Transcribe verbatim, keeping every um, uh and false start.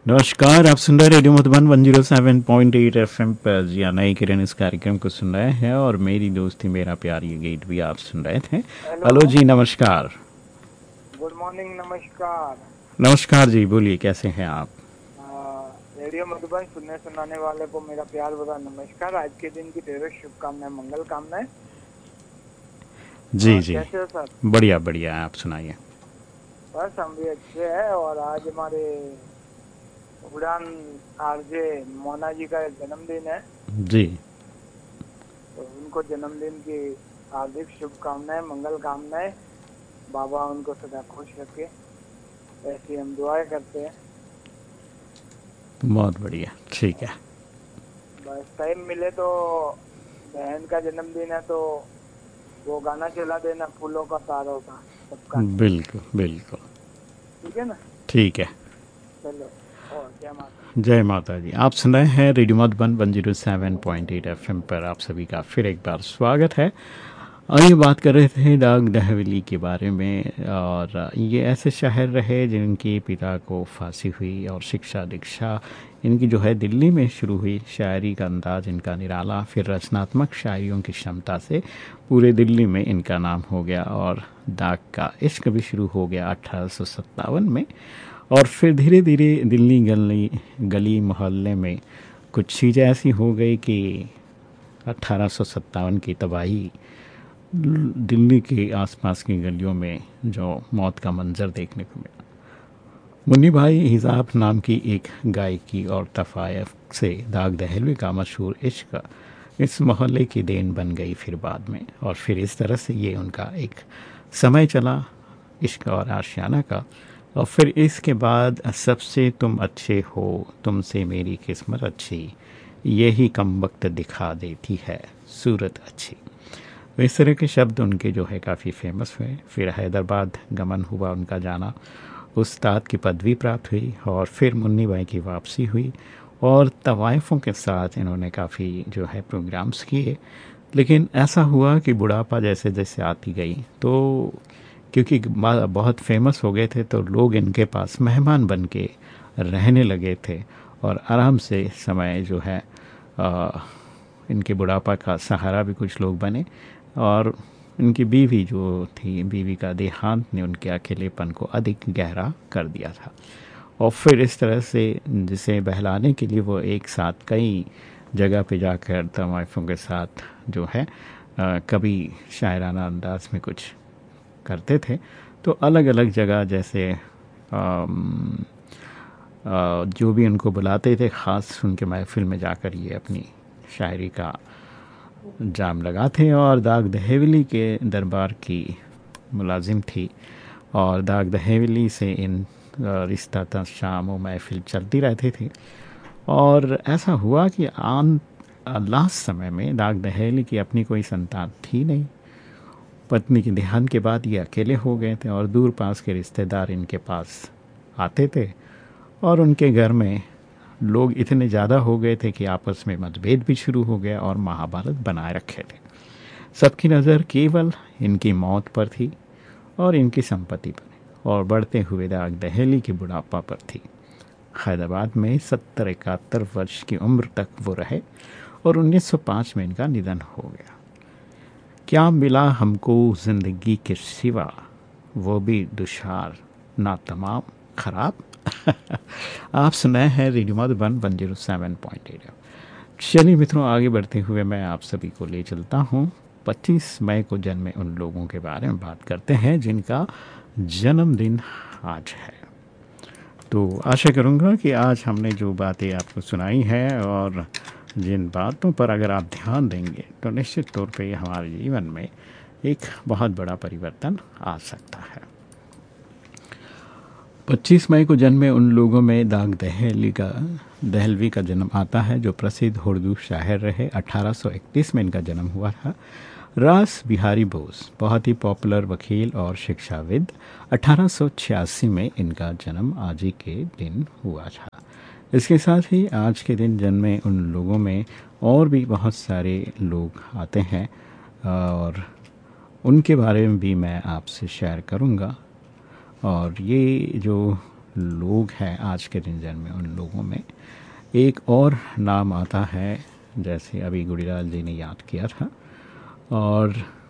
नमस्कार, आप सुन रहे हैं radio Madhuban one zero seven point eight FM पर। जी हाँ, नई किरण इस कार्यक्रम को सुन रहे हैं और मेरी दोस्ती मेरा प्यार ये गीत भी आप सुन रहे थे। हेलो। हेलो जी, नमस्कार। Good morning. नमस्कार। नमस्कार जी, बोलिए कैसे हैं आप? आ, रेडियो मधुबन सुनने सुनाने वाले को मेरा प्यार भरा नमस्कार। आज के दिन की ढेरों शुभकामनाएं, मंगल कामनाएं। जी और जी, कैसे हो सर? बढ़िया बढ़िया, आप सुनाइए। बस हम भी अच्छे हैं। और आज हमारे उड़ान आरजे मोना जी का जन्मदिन है, जी, तो उनको जन्मदिन की हार्दिक शुभकामनाएं, मंगल कामनाएं। बाबा उनको सदा खुश रखे, ऐसी हम दुआएं करते हैं। बहुत बढ़िया, ठीक है। और बस टाइम मिले तो बहन का जन्मदिन है तो वो गाना चला देना, फूलों का तारों का सबका। बिल्कुल बिल्कुल, ठीक है ना? ठीक है। चलो। और क्या माता। जय माता जी। आप सुन रहे हैं radio Madhuban one zero seven point eight FM पर। आप सभी का फिर एक बार स्वागत है। आइए बात कर रहे थे डाक दहवेली के बारे में। और ये ऐसे शहर रहे जिनके पिता को फांसी हुई और शिक्षा दीक्षा इनकी जो है दिल्ली में शुरू हुई। शायरी का अंदाज इनका निराला, फिर रचनात्मक शायरियों की क्षमता से पूरे दिल्ली में इनका नाम हो गया। और डाक का इश्क भी शुरू हो गया अठारह सौ सत्तावन में। और फिर धीरे धीरे दिल्ली गली गली मोहल्ले में कुछ चीज़ें ऐसी हो गई कि अठारह सौ सत्तावन की तबाही, दिल्ली के आसपास की गलियों में जो मौत का मंजर देखने को मिला। मुन्नी भाई हिसाब नाम की एक गायकी और तफायफ से दाग दहलवी का मशहूर इश्क इस मोहल्ले की देन बन गई फिर बाद में। और फिर इस तरह से ये उनका एक समय चला, इश्क और आशियाना का। और फिर इसके बाद सबसे तुम अच्छे हो, तुमसे मेरी किस्मत अच्छी, यही कम वक्त दिखा देती है सूरत अच्छी। तो इस तरह के शब्द उनके जो है काफ़ी फेमस हुए। फिर हैदराबाद गमन हुआ उनका जाना, उस्ताद की पदवी प्राप्त हुई। और फिर मुन्नी बाई की वापसी हुई और तवाइफ़ों के साथ इन्होंने काफ़ी जो है प्रोग्राम्स किए। लेकिन ऐसा हुआ कि बुढ़ापा जैसे जैसे आती गई तो क्योंकि बहुत फेमस हो गए थे तो लोग इनके पास मेहमान बन के रहने लगे थे और आराम से समय जो है आ, इनके बुढ़ापा का सहारा भी कुछ लोग बने। और इनकी बीवी जो थी, बीवी का देहांत ने उनके अकेलेपन को अधिक गहरा कर दिया था। और फिर इस तरह से जिसे बहलाने के लिए वो एक साथ कई जगह पे जाकर तवाइफों के साथ जो है आ, कभी शायराना अंदाज में कुछ करते थे। तो अलग अलग जगह जैसे आम, आ, जो भी उनको बुलाते थे ख़ास उनके महफिल में जाकर ये अपनी शायरी का जाम लगाते। और दाग दहेवली के दरबार की मुलाजिम थी और दाग दहेवली से इन रिश्ता था शाम व महफिल चलती रहती थी। और ऐसा हुआ कि आन लास्ट समय में दाग दहेवली की अपनी कोई संतान थी नहीं। पत्नी के देहांत के बाद ये अकेले हो गए थे और दूर पास के रिश्तेदार इनके पास आते थे। और उनके घर में लोग इतने ज़्यादा हो गए थे कि आपस में मतभेद भी शुरू हो गया और महाभारत बनाए रखे थे। सबकी नज़र केवल इनकी मौत पर थी और इनकी संपत्ति पर और बढ़ते हुए दाग दहेली के बुढ़ापा पर थी। हैदराबाद में सत्तर इकहत्तर वर्ष की उम्र तक वो रहे और उन्नीस सौ पाँच में इनका निधन हो गया। क्या मिला हमको ज़िंदगी के सिवा, वो भी दुशार ना तमाम खराब। आप सुनाए हैं radio Madhuban one zero seven point eight. चलिए मित्रों, आगे बढ़ते हुए मैं आप सभी को ले चलता हूँ पच्चीस मई को जन्मे उन लोगों के बारे में बात करते हैं जिनका जन्मदिन आज है। तो आशा करूँगा कि आज हमने जो बातें आपको सुनाई हैं और जिन बातों पर अगर आप ध्यान देंगे तो निश्चित तौर पे हमारे जीवन में एक बहुत बड़ा परिवर्तन आ सकता है। पच्चीस मई को जन्मे उन लोगों में दाग दहली का दहलवी का जन्म आता है जो प्रसिद्ध उर्दू शायर रहे। अठारह सौ इकतीस में इनका जन्म हुआ था। रास बिहारी बोस बहुत ही पॉपुलर वकील और शिक्षाविद। अठारह सौ छियासी में इनका जन्म आज ही के दिन हुआ था। इसके साथ ही आज के दिन जन्मे उन लोगों में और भी बहुत सारे लोग आते हैं और उनके बारे में भी मैं आपसे शेयर करूंगा। और ये जो लोग हैं आज के रिंजन में, उन लोगों में एक और नाम आता है, जैसे अभी गुड़ीलाल जी ने याद किया था, और